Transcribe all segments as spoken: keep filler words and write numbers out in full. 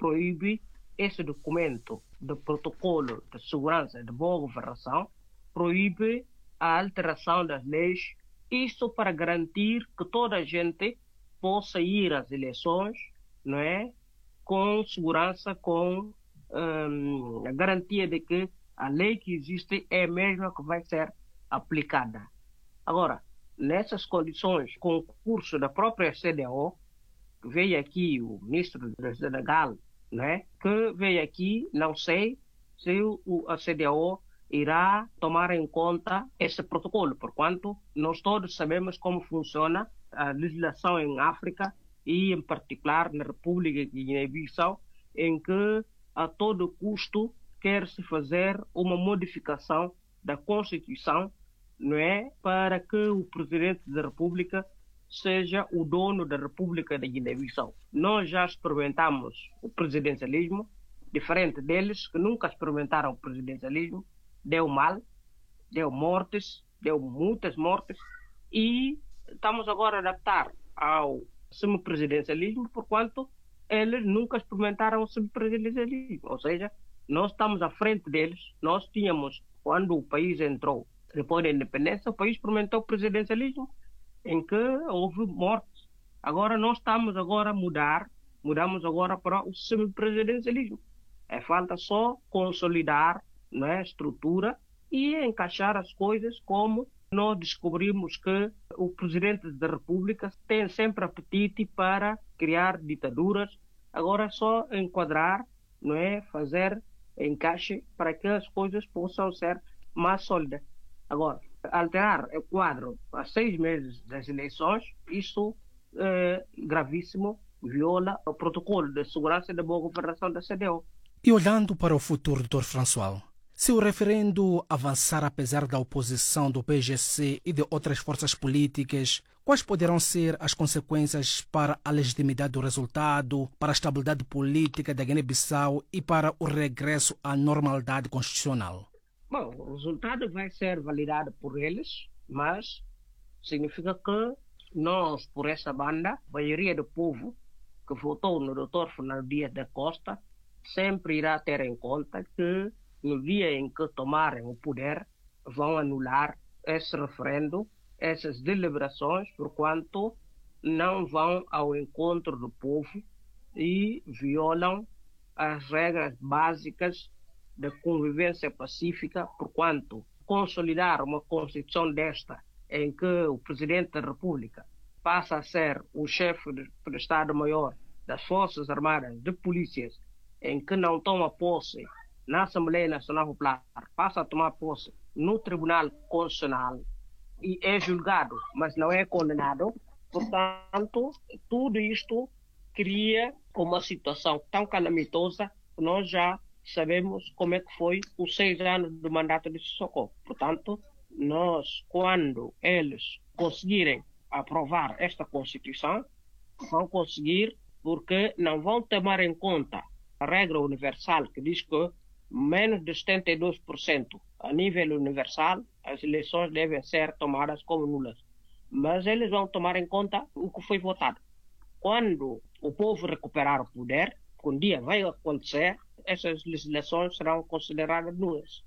proíbe esse documento do protocolo de segurança e de boa governação, proíbe a alteração das leis, isso para garantir que toda a gente possa ir às eleições, não é, com segurança, com hum, a garantia de que a lei que existe é a mesma que vai ser aplicada. Agora, nessas condições, com o concurso da própria C D A O, que veio aqui o ministro do Senegal, né, que veio aqui, não sei se o, a C D A O irá tomar em conta esse protocolo, porquanto nós todos sabemos como funciona a legislação em África e, em particular, na República de Guiné-Bissau, em que a todo custo quer-se fazer uma modificação da Constituição, não é, para que o Presidente da República seja o dono da República da Guiné-Bissau. Nós já experimentamos o presidencialismo, diferente deles, que nunca experimentaram o presidencialismo, deu mal, deu mortes, deu muitas mortes, e estamos agora a adaptar ao semipresidencialismo, porquanto eles nunca experimentaram o semipresidencialismo, ou seja, nós estamos à frente deles. Nós tínhamos, quando o país entrou, depois da independência, o país experimentou o presidencialismo, em que houve mortes. Agora nós estamos agora a mudar, mudamos agora para o semipresidencialismo. É falta só consolidar, não é, a estrutura e encaixar as coisas como nós descobrimos que o Presidente da República tem sempre apetite para criar ditaduras. Agora é só enquadrar, não é, fazer encaixe para que as coisas possam ser mais sólidas. Agora, alterar o quadro a seis meses das eleições, isso é gravíssimo, viola o protocolo de segurança e de boa governação da C D A O. E olhando para o futuro, doutor François, se o referendo avançar apesar da oposição do P G C e de outras forças políticas, quais poderão ser as consequências para a legitimidade do resultado, para a estabilidade política da Guiné-Bissau e para o regresso à normalidade constitucional? Bom, o resultado vai ser validado por eles, mas significa que nós, por essa banda, a maioria do povo que votou no doutor Fernando Dias da Costa, sempre irá ter em conta que no dia em que tomarem o poder, vão anular esse referendo, essas deliberações, porquanto não vão ao encontro do povo e violam as regras básicas da convivência pacífica, porquanto consolidar uma Constituição desta, em que o Presidente da República passa a ser o chefe do Estado-Maior das Forças Armadas, de polícias, em que não toma posse na Assembleia Nacional Popular, passa a tomar posse no Tribunal Constitucional e é julgado, mas não é condenado. Portanto, tudo isto cria uma situação tão calamitosa que nós já sabemos como é que foi os seis anos do mandato de Sissoko. Portanto, nós, quando eles conseguirem aprovar esta Constituição, vão conseguir, porque não vão tomar em conta a regra universal que diz que menos de setenta e dois por cento a nível universal, as eleições devem ser tomadas como nulas. Mas eles vão tomar em conta o que foi votado. Quando o povo recuperar o poder, que um dia vai acontecer, essas legislações serão consideradas nulas.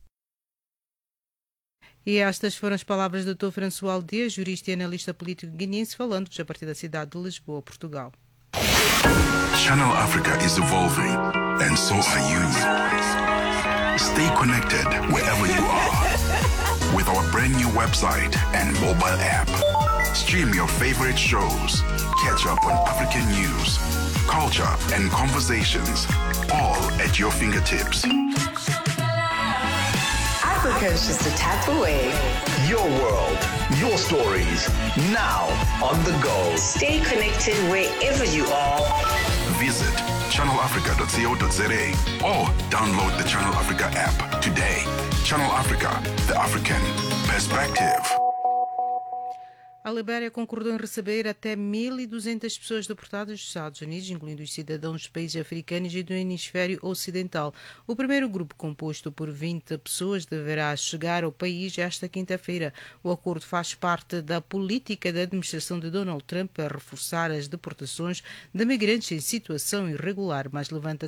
E estas foram as palavras do doutor François Dias, jurista e analista político guineense, falando a partir da cidade de Lisboa, Portugal. Channel Africa is evolving, and so are you. Stay connected wherever you are with our brand new website and mobile app. Stream your favorite shows, catch up on African news, culture, and conversations, all at your fingertips. Africa is just a tap away. Your world, your stories, now on the go. Stay connected wherever you are. Visit channel africa dot co dot za or download the Channel Africa app today. Channel Africa, the African perspective. A Libéria concordou em receber até mil e duzentas pessoas deportadas dos Estados Unidos, incluindo os cidadãos dos países africanos e do hemisfério ocidental. O primeiro grupo, composto por vinte pessoas, deverá chegar ao país esta quinta-feira. O acordo faz parte da política da administração de Donald Trump a reforçar as deportações de migrantes em situação irregular, mas levanta